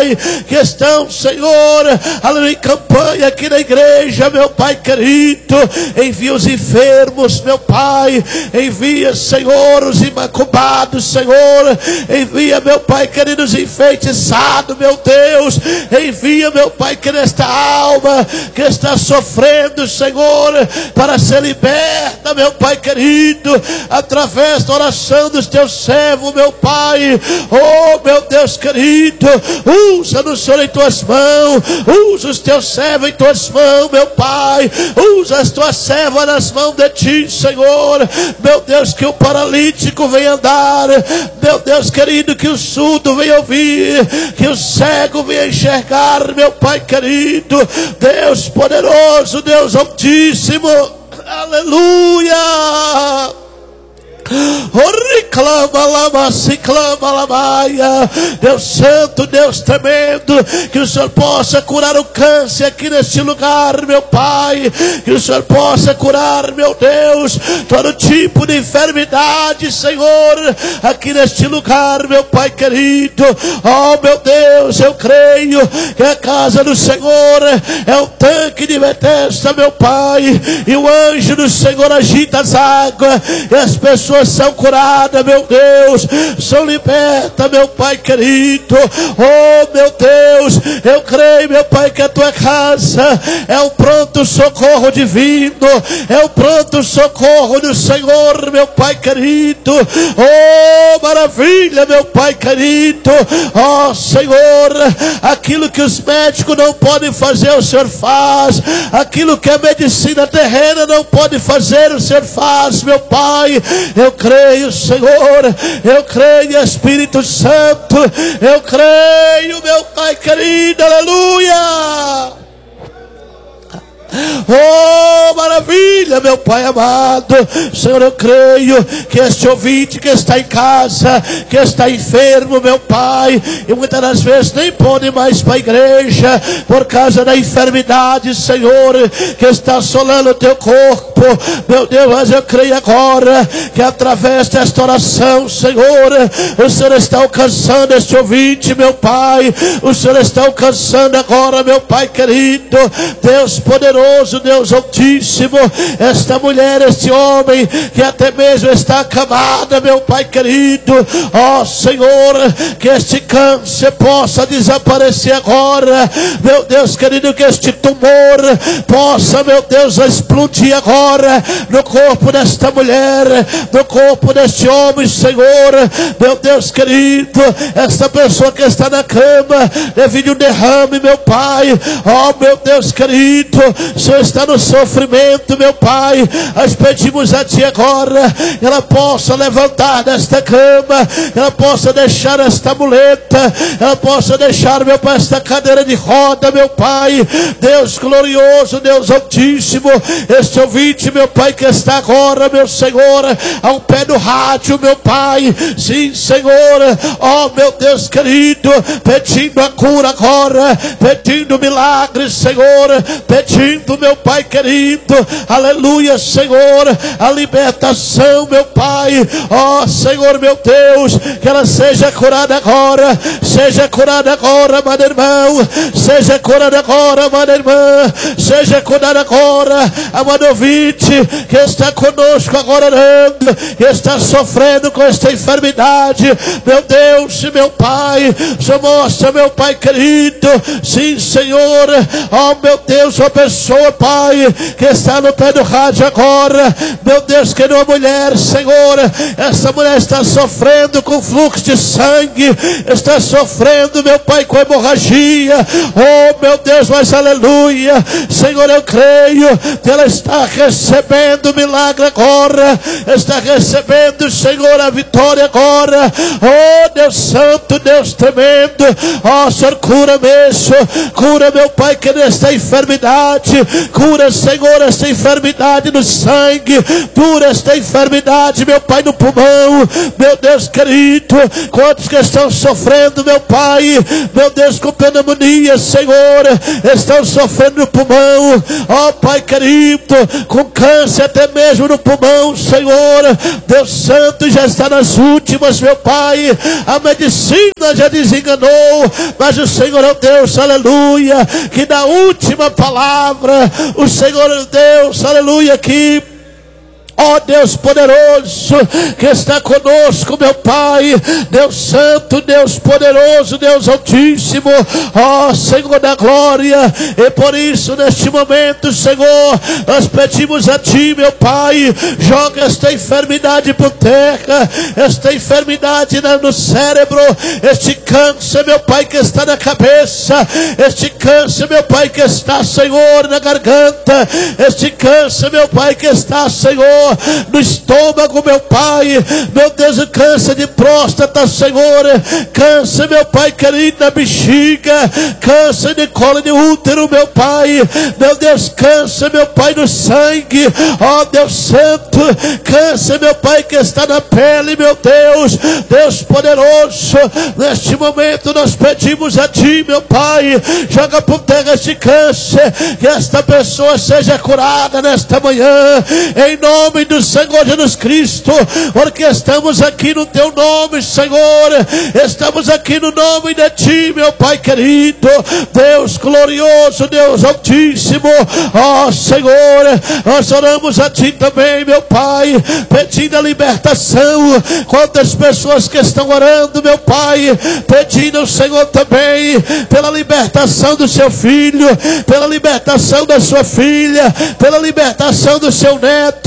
Pai, que estão, Senhor, aleluia, em campanha aqui na igreja, meu Pai querido. Envia os enfermos, meu Pai. Envia, Senhor, os imaculados, Senhor. Envia, meu Pai querido, os enfeitiçados, meu Deus. Envia, meu Pai querido, esta alma que está sofrendo, Senhor, para ser liberta, meu Pai querido, através da oração dos teus servos, meu Pai. Oh, meu Deus querido, usa-nos, Senhor, em tuas mãos. Usa os teus servos em tuas mãos, meu Pai. Usa as tuas servas nas mãos de ti, Senhor. Meu Deus, que o paralítico venha andar. Meu Deus querido, que o surdo venha ouvir, que o cego venha enxergar, meu Pai querido. Deus poderoso, Deus altíssimo, aleluia. Deus santo, Deus tremendo, que o Senhor possa curar o câncer aqui neste lugar, meu Pai. Que o Senhor possa curar, meu Deus, todo tipo de enfermidade, Senhor, aqui neste lugar, meu Pai querido. Oh, meu Deus, eu creio que a casa do Senhor é um tanque de Betesda, meu Pai, e o anjo do Senhor agita as águas, e as pessoas são curadas, meu Deus, são libertas, meu Pai querido. Oh, meu Deus, eu creio, meu Pai, que a tua casa é o pronto socorro divino, é o pronto socorro do Senhor, meu Pai querido. Oh, maravilha, meu Pai querido. Oh, Senhor, aquilo que os médicos não podem fazer, o Senhor faz. Aquilo que a medicina terrena não pode fazer, o Senhor faz, meu Pai. Eu creio, Senhor, eu creio, Espírito Santo, eu creio, meu Pai querido, aleluia. Oh, maravilha, meu Pai amado. Senhor, eu creio que este ouvinte que está em casa, que está enfermo, meu Pai, e muitas das vezes nem pode mais para a igreja por causa da enfermidade, Senhor, que está assolando o teu corpo, meu Deus. Mas eu creio agora que através desta oração, Senhor, o Senhor está alcançando este ouvinte, meu Pai. O Senhor está alcançando agora, meu Pai querido. Deus poderoso, Deus altíssimo, esta mulher, este homem que até mesmo está acamada, meu Pai querido. Ó Senhor, que este câncer possa desaparecer agora, meu Deus querido, que este tumor possa, meu Deus, explodir agora no corpo desta mulher, no corpo deste homem, Senhor, meu Deus querido. Esta pessoa que está na cama devido a um derrame, meu Pai, ó meu Deus querido, o Senhor está no sofrimento, meu Pai. Nós pedimos a Ti agora, ela possa levantar desta cama, ela possa deixar esta muleta, ela possa deixar, meu Pai, esta cadeira de roda, meu Pai. Deus glorioso, Deus altíssimo, este ouvinte, meu Pai, que está agora, meu Senhor, ao pé do rádio, meu Pai. Sim, Senhor, ó meu Deus querido, pedindo a cura agora, pedindo milagre, Senhor, pedindo, meu Pai querido, aleluia, Senhor, a libertação, meu Pai. Ó Senhor, meu Deus, que ela seja curada agora, seja curada agora, amado irmão, seja curada agora, amada irmã, seja curada agora, amado ouvinte, que está conosco agora orando, que está sofrendo com esta enfermidade, meu Deus e meu Pai. Só mostra, meu Pai querido, sim, Senhor, ó meu Deus, ó pessoa, Pai, que está no pé do rádio agora, meu Deus, que uma mulher, Senhor, essa mulher está sofrendo com fluxo de sangue, está sofrendo, meu Pai, com hemorragia, oh meu Deus, mas aleluia, Senhor, eu creio que ela está recebendo milagre agora, está recebendo, Senhor, a vitória agora. Oh Deus santo, Deus tremendo, ó Senhor, cura mesmo, cura, meu Pai, que nesta enfermidade, cura, Senhor, esta enfermidade no sangue, cura esta enfermidade, meu Pai, no pulmão, meu Deus querido. Quantos que estão sofrendo, meu Pai, meu Deus, com pneumonia, Senhor, estão sofrendo no pulmão, ó Pai querido, com com câncer até mesmo no pulmão, Senhor. Deus Santo, já está nas últimas, meu Pai. A medicina já desenganou, mas o Senhor é o Deus, aleluia, que na última palavra, o Senhor é o Deus, aleluia, que ó Deus poderoso, que está conosco, meu Pai, Deus Santo, Deus poderoso, Deus Altíssimo, ó Senhor da glória. E por isso neste momento, Senhor, nós pedimos a Ti, meu Pai, joga esta enfermidade por terra, esta enfermidade no cérebro, este câncer, meu Pai, que está na cabeça, este câncer, meu Pai, que está, Senhor, na garganta, este câncer, meu Pai, que está, Senhor, no estômago, meu Pai, meu Deus, o câncer de próstata, Senhor, câncer, meu Pai querido, na bexiga, câncer de colo de útero, meu Pai, meu Deus, câncer, meu Pai, no sangue, ó Deus Santo, câncer, meu Pai, que está na pele, meu Deus, Deus poderoso, neste momento nós pedimos a Ti, meu Pai, joga por terra este câncer, que esta pessoa seja curada nesta manhã, em nome do Senhor Jesus Cristo, porque estamos aqui no Teu nome, Senhor, estamos aqui no nome de Ti, meu Pai querido, Deus glorioso, Deus Altíssimo, ó Senhor, nós oramos a Ti também, meu Pai, pedindo a libertação. Quantas pessoas que estão orando, meu Pai, pedindo ao Senhor também pela libertação do seu filho, pela libertação da sua filha, pela libertação do seu neto,